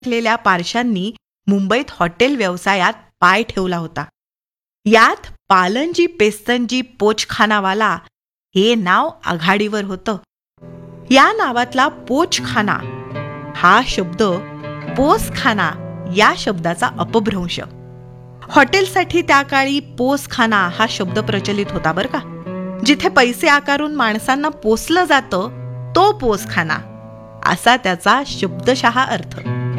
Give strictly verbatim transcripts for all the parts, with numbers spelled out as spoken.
असलेल्या पारशांनी मुंबईत हॉटेल व्यवसायात पाय ठेवला होता. यात पालनजी पेस्तनजी पोचखानावाला हे नाव आघाडीवर होतं. या नावातला पोचखाना हा शब्द पोसखाना या शब्दाचा अपभ्रंश. हॉटेलसाठी त्या काळी पोसखाना हा शब्द प्रचलित होता बरं का. जिथे पैसे आकारून माणसांना पोसलं जातं तो पोसखाना असा त्याचा शब्दशः अर्थ.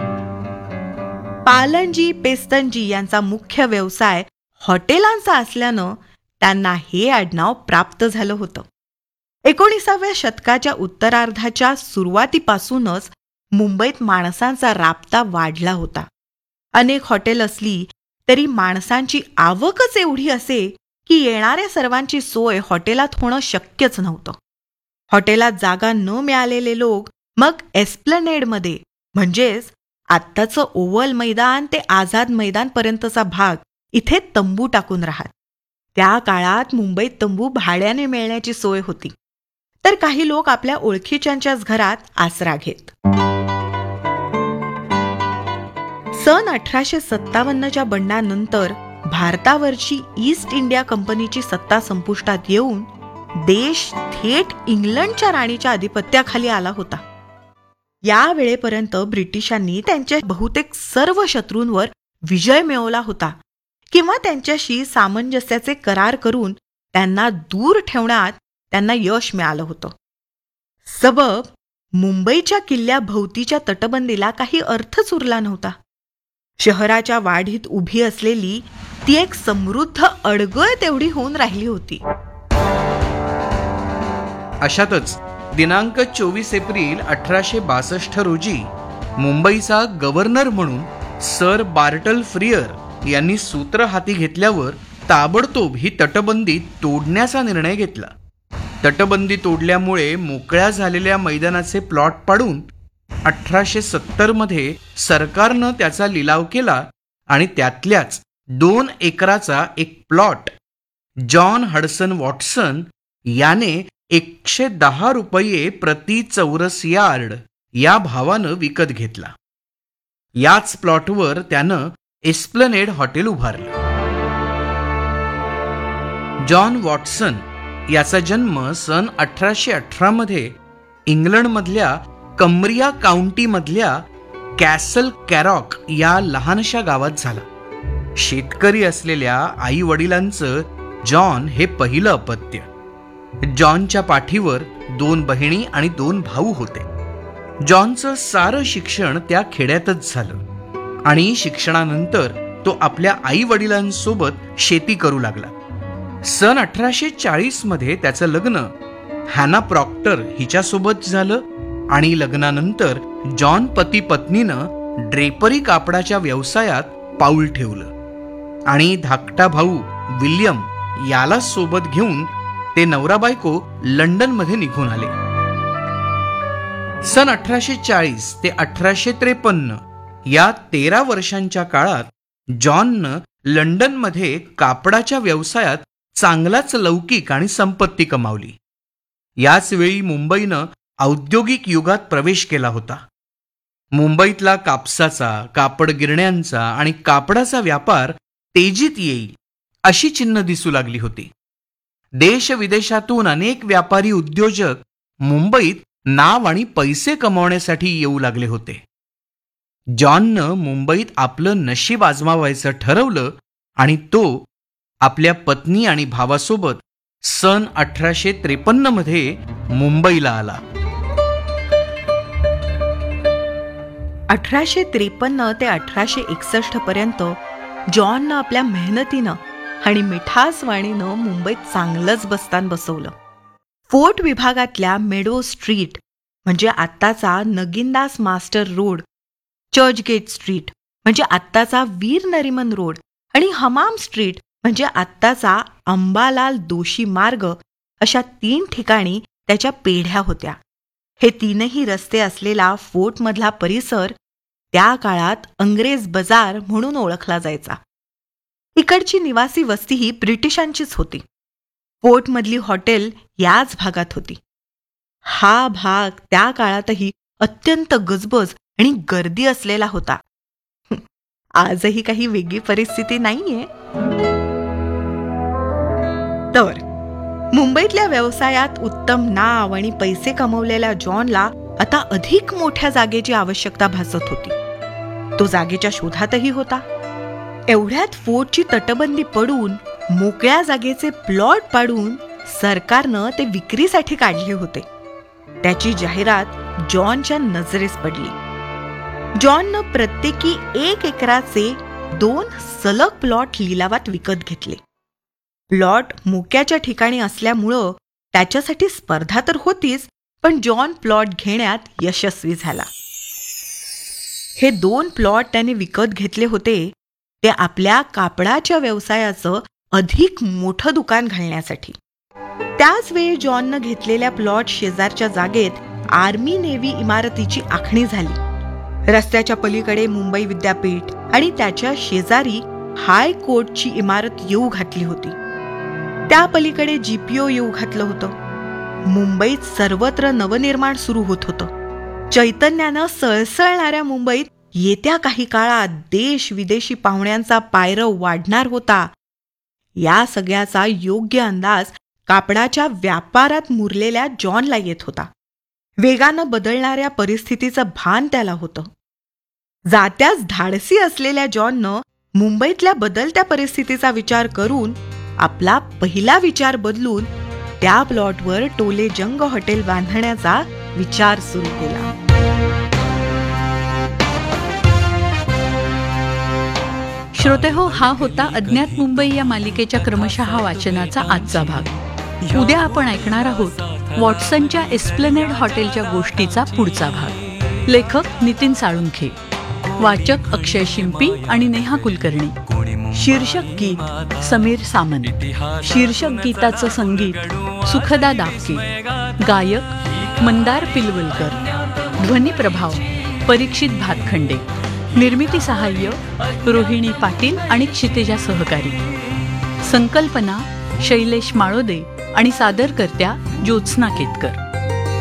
पालनजी पेस्तनजी यांचा मुख्य व्यवसाय हॉटेलांचा असल्यानं त्यांना हे आडनाव प्राप्त झालं होतं. एकोणीसाव्या शतकाच्या उत्तरार्धाच्या सुरुवातीपासूनच मुंबईत माणसांचा राबता वाढला होता. अनेक हॉटेल असली तरी माणसांची आवकच एवढी असे की येणाऱ्या सर्वांची सोय हॉटेलात होणं शक्यच नव्हतं. हॉटेलात जागा न मिळालेले लोक मग एस्प्लनेडमध्ये म्हणजेच आत्ताचं ओव्हल मैदान ते आझाद मैदानपर्यंतचा भाग इथे तंबू टाकून राहत. त्या काळात मुंबईत तंबू भाड्याने मिळण्याची सोय होती, तर काही लोक आपल्या ओळखीच्यांच्याच घरात आसरा घेत. सन अठराशे सत्तावन्नच्या बंडानंतर भारतावरची ईस्ट इंडिया कंपनीची सत्ता संपुष्टात येऊन देश थेट इंग्लंडच्या राणीच्या आधिपत्याखाली आला होता. या वेळेपर्यंत ब्रिटिशांनी त्यांच्या बहुतेक सर्व शत्रूंवर विजय मिळवला होता किंवा त्यांच्याशी सामंजस्याचे करार करून त्यांना दूर ठेवण्यात त्यांना यश मिळालं होतं. सबब मुंबईच्या किल्ल्याभोवतीच्या तटबंदीला काही अर्थच उरला नव्हता. शहराच्या वाढीत उभी असलेली ती एक समृद्ध अडगळ तेवढी होऊन राहिली होती. अशातच दिनांक चोवीस एप्रिल अठराशे बासष्ट रोजी मुंबईचा गव्हर्नर म्हणून सर बार्टल फ्रियर यांनी सूत्र हाती घेतल्यावर ताबडतोब ही तटबंदी तोडण्याचा निर्णय घेतला. तटबंदी तोडल्यामुळे मोकळ्या झालेल्या मैदानाचे प्लॉट पाडून अठराशे सत्तर मध्ये सरकारनं त्याचा लिलाव केला आणि त्यातल्याच दोन एकराचा एक प्लॉट जॉन हडसन वॉटसन याने एकशे दहा रुपये प्रति चौरस यार्ड या भावानं विकत घेतला. याच प्लॉटवर त्यानं एस्प्लनेड हॉटेल उभारलं. जॉन वॉटसन याचा जन्म सन अठराशे अठरा मध्ये इंग्लंडमधल्या कम्रिया काउंटीमधल्या कॅसल कॅरॉक या लहानशा गावात झाला. शेतकरी असलेल्या आई वडिलांचं जॉन हे पहिलं अपत्य. जॉनच्या पाठीवर दोन बहिणी आणि दोन भाऊ होते. जॉनचं सारं शिक्षण त्या खेड्यातच झालं आणि शिक्षणानंतर तो आपल्या आई वडिलांसोबत शेती करू लागला. सन अठराशे चाळीस मध्ये त्याचं लग्न हॅना प्रॉक्टर हिच्यासोबत झालं आणि लग्नानंतर जॉन पती पत्नीनं ड्रेपरी कापडाच्या व्यवसायात पाऊल ठेवलं आणि धाकटा भाऊ विल्यम याला सोबत घेऊन ते नवरा बायको लंडनमध्ये निघून आले. सन अठराशे चाळीस ते अठराशे त्रेपन्न या तेरा वर्षांच्या काळात जॉननं लंडनमध्ये कापडाच्या व्यवसायात चांगलाच लौकिक आणि संपत्ती कमावली. याच वेळी मुंबईनं औद्योगिक युगात प्रवेश केला होता. मुंबईतला कापसाचा, कापड गिरण्यांचा आणि कापडाचा व्यापार तेजीत येईल अशी चिन्ह दिसू लागली होती. देश विदेशातून अनेक व्यापारी उद्योजक मुंबईत नाव आणि पैसे कमावण्यासाठी येऊ लागले होते. जॉननं मुंबईत आपलं नशीब आजमावायचं ठरवलं आणि तो आपल्या पत्नी आणि भावासोबत सन अठराशे त्रेपन्न मध्ये मुंबईला आला. अठराशे त्रेपन्न ते अठराशे एकसष्ट पर्यंत जॉननं आपल्या मेहनतीनं आणि मिठासवाणीनं मुंबईत चांगलंच बस्तान बसवलं. फोर्ट विभागातल्या मेडो स्ट्रीट म्हणजे आत्ताचा Nagindas master road, Churchgate street म्हणजे आत्ताचा वीर नरिमन रोड आणि हमाम स्ट्रीट म्हणजे आत्ताचा अंबालाल दोशी मार्ग अशा तीन ठिकाणी त्याच्या पेढ्या होत्या. हे तीनही रस्ते असलेला फोर्टमधला परिसर त्या काळात अंग्रेज बाजार म्हणून ओळखला जायचा. इकडची निवासी वस्ती ही ब्रिटिशांचीच होती. फोर्टमधली हॉटेल याच भागात होती. हा भाग त्या काळातही अत्यंत गजबज आणि गर्दी असलेला होता. आजही काही वेगळी परिस्थिती नाहीये. तर मुंबईतल्या व्यवसायात उत्तम नाव आणि पैसे कमवलेल्या जॉनला आता अधिक मोठ्या जागेची आवश्यकता भासत होती. तो जागेच्या शोधातही होता. एवढ्यात फोर्टची तटबंदी पडून मोकळ्या जागेचे प्लॉट पाडून सरकारनं ते विक्रीसाठी काढले होते. त्याची जाहिरात जॉनच्या नजरेस पडली. जॉननं प्रत्येकी एक एकराचे दोन सलग प्लॉट लिलावात विकत घेतले. प्लॉट मोक्याच्या ठिकाणी असल्यामुळं त्याच्यासाठी स्पर्धा तर होतीच, पण जॉन प्लॉट घेण्यात यशस्वी झाला. हे दोन प्लॉट त्याने विकत घेतले होते ते आपल्या कापडाच्या व्यवसायाचं अधिक मोठं दुकान घालण्यासाठी. त्याच वेळी जॉननं घेतलेल्या प्लॉट शेजारच्या जागेत आर्मी नेव्ही इमारतीची आखणी झाली. रस्त्याच्या पलीकडे मुंबई विद्यापीठ आणि त्याच्या शेजारी हायकोर्टची इमारत येऊ घातली होती. त्या पलीकडे जीपीओ येऊ घातलं होतं. मुंबईत सर्वत्र नवनिर्माण सुरू होत होतं. चैतन्यानं सळसळणाऱ्या मुंबईत येत्या काही काळात देश विदेशी पाहुण्यांचा पायरव वाढणार होता. या सगळ्याचा योग्य अंदाज कापडाच्या व्यापारात मुरलेल्या जॉनला येत होता. वेगानं बदलणाऱ्या परिस्थितीचं भान त्याला होतं. जात्याच धाडसी असलेल्या जॉननं मुंबईतल्या बदलत्या परिस्थितीचा विचार करून आपला पहिला विचार बदलून त्या प्लॉटवर टोले जंग हॉटेल बांधण्याचा विचार सुरू केला. श्रोतेहो, हा होता अज्ञात मुंबई या मालिकेच्या क्रमशः वाचनाचा आजचा भाग. उद्या आपण ऐकणार आहोत वॉटसनच्या एस्प्लनेड हॉटेलच्या गोष्टीचा पुढचा भाग. लेखक नितीन साळुंखे, वाचक अक्षय शिंपी आणि नेहा कुलकर्णी. शीर्षक गीत समीर सामंत. शीर्षक गीताचं संगीत सुखदा दापके. गायक मंदार पिलवलकर. ध्वनी प्रभाव परीक्षित भातखंडे. निर्मिती सहाय्य रोहिणी पाटील आणि क्षितेजा सहकारी. संकल्पना शैलेश माळोदे आणि सादरकर्त्या ज्योत्स्ना केतकर.